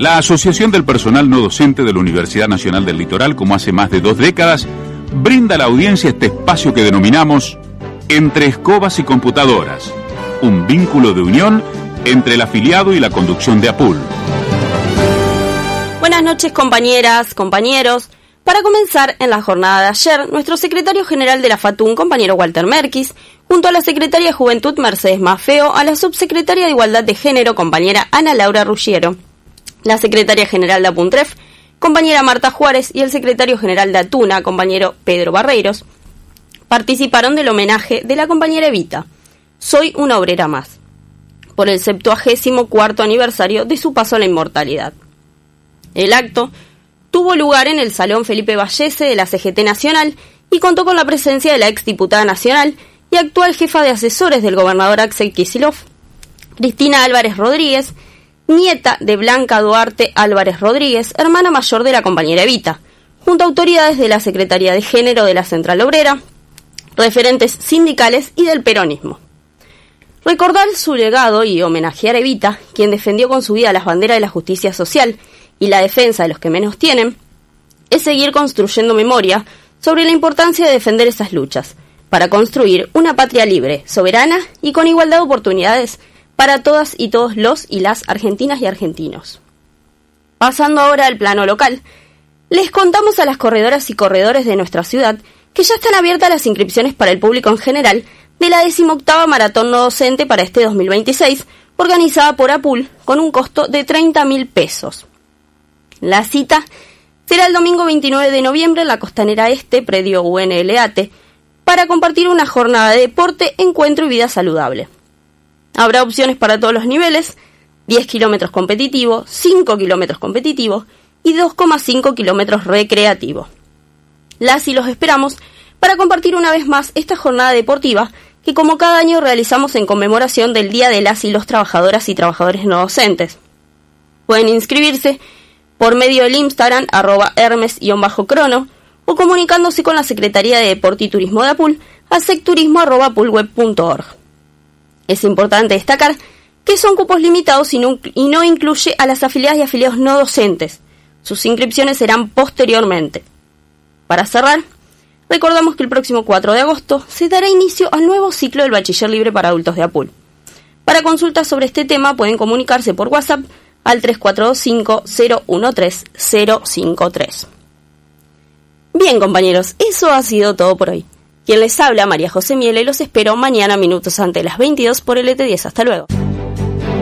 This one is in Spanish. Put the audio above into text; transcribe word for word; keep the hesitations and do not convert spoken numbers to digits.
La Asociación del Personal No Docente de la Universidad Nacional del Litoral, como hace más de dos décadas, brinda a la audiencia este espacio que denominamos Entre Escobas y Computadoras, un vínculo de unión entre el afiliado y la conducción de APUL. Buenas noches, compañeras, compañeros. Para comenzar, en la jornada de ayer, nuestro secretario general de la FATUN, compañero Walter Merkis, junto a la secretaria de Juventud Mercedes Maffeo, a la subsecretaria de Igualdad de Género, compañera Ana Laura Ruggiero, la secretaria general de APUNTREF, compañera Marta Juárez, y el secretario general de ATUNA, compañero Pedro Barreiros, participaron del homenaje de la compañera Evita, Soy una obrera más, por el septuagésimo cuarto aniversario de su paso a la inmortalidad. El acto tuvo lugar en el Salón Felipe Vallese de la C G T Nacional y contó con la presencia de la exdiputada nacional y actual jefa de asesores del gobernador Axel Kicillof, Cristina Álvarez Rodríguez, nieta de Blanca Duarte Álvarez Rodríguez, hermana mayor de la compañera Evita, junto a autoridades de la Secretaría de Género de la Central Obrera, referentes sindicales y del peronismo. Recordar su legado y homenajear a Evita, quien defendió con su vida las banderas de la justicia social y la defensa de los que menos tienen, es seguir construyendo memoria sobre la importancia de defender esas luchas, para construir una patria libre, soberana y con igualdad de oportunidades para todas y todos los y las argentinas y argentinos. Pasando ahora al plano local, les contamos a las corredoras y corredores de nuestra ciudad que ya están abiertas las inscripciones para el público en general de la decimoctava Maratón No Docente para este dos mil veintiséis, organizada por APUL con un costo de treinta mil pesos. La cita será el domingo veintinueve de noviembre en la Costanera Este, predio U N L A T, para compartir una jornada de deporte, encuentro y vida saludable. Habrá opciones para todos los niveles, diez kilómetros competitivo, cinco kilómetros competitivo y dos coma cinco kilómetros recreativo. Las y los esperamos para compartir una vez más esta jornada deportiva que como cada año realizamos en conmemoración del Día de las y los Trabajadoras y Trabajadores No Docentes. Pueden inscribirse por medio del Instagram, arroba hermes-crono, o comunicándose con la Secretaría de Deporte y Turismo de APUL a secturismo arroba apulweb punto org. Es importante destacar que son cupos limitados y no, y no incluye a las afiliadas y afiliados no docentes. Sus inscripciones serán posteriormente. Para cerrar, recordamos que el próximo cuatro de agosto se dará inicio al nuevo ciclo del Bachiller Libre para Adultos de APUL. Para consultas sobre este tema pueden comunicarse por WhatsApp al tres cuatro dos cinco, cero uno tres, cero cinco tres. Bien, compañeros, eso ha sido todo por hoy. Quien les habla, María José Miele, y los espero mañana minutos antes de las veintidós por L T diez. Hasta luego.